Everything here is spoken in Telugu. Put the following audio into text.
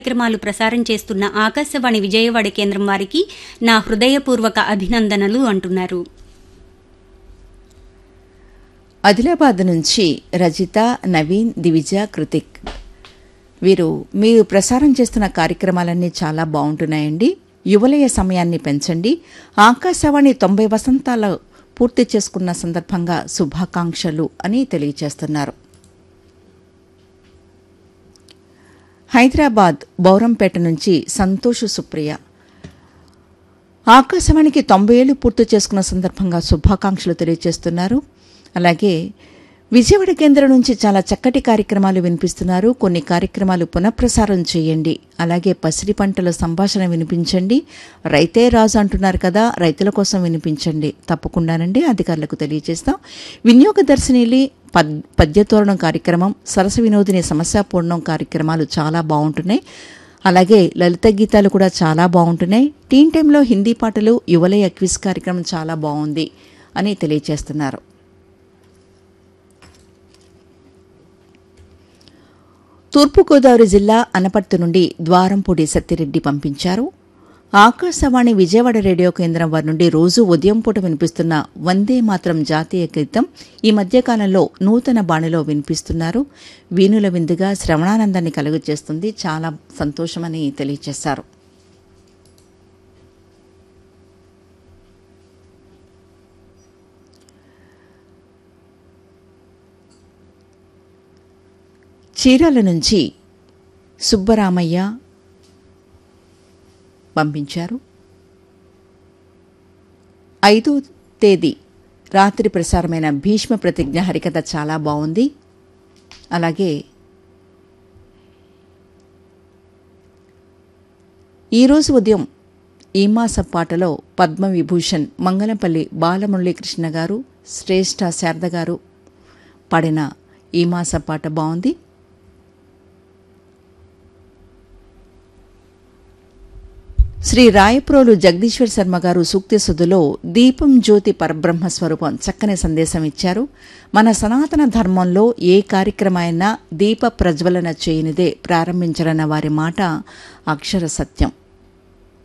కార్యక్రమాలు ప్రసారం చేస్తున్న ఆకాశవాణి విజయవాడ కేంద్రం వారికి నా హృదయపూర్వక అభినందనలు అంటున్నారు. ఆదిలాబాద్ నుంచి రజిత, నవీన్, దివిజ, కృతిక్ వీరు మీరు ప్రసారం చేస్తున్న కార్యక్రమాలన్నీ చాలా బాగుంటున్నాయండి. యువలయ సమయాన్ని పెంచండి. ఆకాశవాణి 90 వసంతాల పూర్తి చేసుకున్న సందర్భంగా శుభాకాంక్షలు అని తెలియజేస్తున్నారు. హైదరాబాద్ బౌరంపేట నుంచి సంతోష్, సుప్రియ ఆకాశవాణికి 90 ఏళ్లు పూర్తి చేసుకున్న సందర్భంగా శుభాకాంక్షలు తెలియజేస్తున్నారు. అలాగే విజయవాడ కేంద్రం నుంచి చాలా చక్కటి కార్యక్రమాలు వినిపిస్తున్నారు. కొన్ని కార్యక్రమాలు పునఃప్రసారం చేయండి. అలాగే పసిడి పంటల సంభాషణ వినిపించండి. రైతే రాజు అంటున్నారు కదా, రైతుల కోసం వినిపించండి. తప్పకుండానండి, అధికారులకు తెలియజేస్తాం. వినియోగదర్శినిలి పద్యతోరణం కార్యక్రమం, సరస వినోదిని సమస్యాపూర్ణం కార్యక్రమాలు చాలా బాగుంటున్నాయి. అలాగే లలిత గీతాలు కూడా చాలా బాగుంటున్నాయి. టీన్ టైంలో హిందీ పాటలు, యువలయ క్విజ్ కార్యక్రమం చాలా బాగుంది అని తెలియజేస్తున్నారు. తూర్పుగోదావరి జిల్లా అనపర్తి నుండి ద్వారంపూడి సత్తిరెడ్డి పంపించారు. ఆకాశవాణి విజయవాడ రేడియో కేంద్రం వారి నుండి రోజు ఉదయం పూట వినిపిస్తున్న వందే మాత్రం జాతీయ గీతం ఈ మధ్యకాలంలో నూతన బాణిలో వినిపిస్తున్నారు. వీణుల విందుగా శ్రవణానందాన్ని కలుగజేస్తుంది. చాలా సంతోషమని తెలియజేశారు. చీరాల నుంచి సుబ్బరామయ్య పంపించారు. 5వ తేదీ రాత్రి ప్రసారమైన భీష్మ ప్రతిజ్ఞ హరికథ చాలా బాగుంది. అలాగే ఈరోజు ఉదయం ఈ మాస పాటలో పద్మవిభూషణ్ మంగళంపల్లి బాలమురళీకృష్ణ గారు, శ్రేష్ఠ శారద గారు పాడిన ఈ మాస పాట బాగుంది. శ్రీ రాయప్రోలు జగదీశ్వర్ శర్మ గారు సూక్తి సుధులో దీపం జ్యోతి పరబ్రహ్మ స్వరూపం చక్కని సందేశం ఇచ్చారు. మన సనాతన ధర్మంలో ఏ కార్యక్రమైనా దీప ప్రజ్వలన చేయనిదే ప్రారంభించాలన్న వారి మాట అక్షర సత్యం.